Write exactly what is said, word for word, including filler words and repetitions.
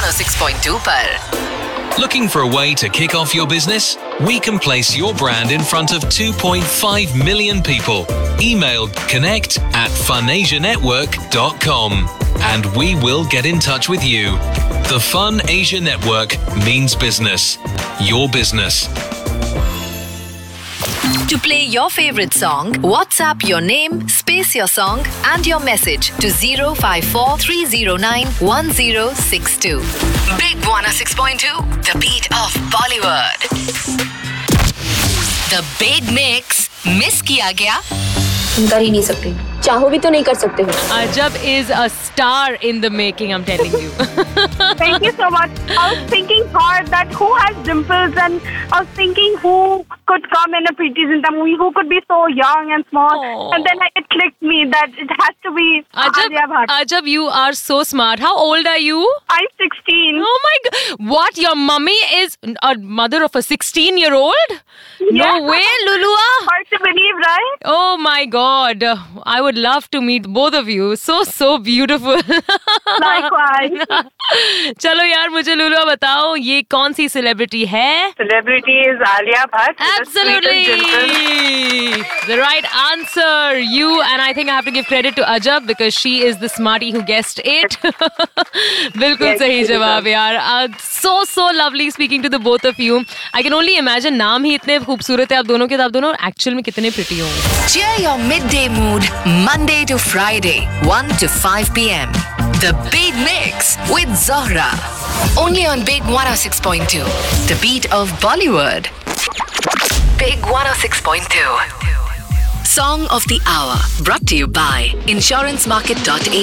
one oh six point two पर. Looking for a way to kick off your business? We can place your brand in front of two point five million people. Email connect at funasianetwork dot com and we will get in touch with you. The Fun Asia Network means business. Your business. To play your favorite song, WhatsApp your name, space your song and your message to zero five four three zero nine one zero six two. Big one oh six point two, the beat of Bollywood. The Big Mix, miss किया गया? कर ही नहीं सकते, चाहो भी तो नहीं कर सकते हो. Ajab is a star in the making, I'm telling you. Thank you so much. I was thinking hard that who has dimples, and I was thinking who could come in a Preeti Zinta movie, who could be so young and small. Aww. And then it clicked me that it has to be Ajab, Alia Bhatt. Ajab, you are so smart. How old are you? I'm sixteen. Oh my god. What? Your mummy is a mother of a sixteen-year-old? Yeah. No way, Lulua. Hard to believe, right? Oh my god. I would love to meet both of you. So, so beautiful. Likewise. चलो यार मुझे लुलुआ बताओ ये कौन सी celebrity है? Celebrity is Alia Bhatt. Absolutely. The right answer. You, and I think I have to give credit to Ajab because she is the smarty who guessed it. बिल्कुल सही जवाब यार. Uh, so so lovely speaking to the both of you. I can only imagine नाम ही इतने खूबसूरत है आप दोनों के, आप दोनों एक्चुअल में कितने प्रिटी होंगे. Cheer your midday mood, Monday to Friday, one to five p.m. The Big Mix with Zohra. Only on Big one oh six point two. The beat of Bollywood. Big one oh six point two. Song of the Hour. Brought to you by insurance market dot a